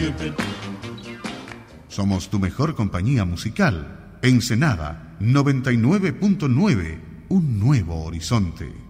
Somos tu mejor compañía musical. Ensenada 99.9, un nuevo horizonte.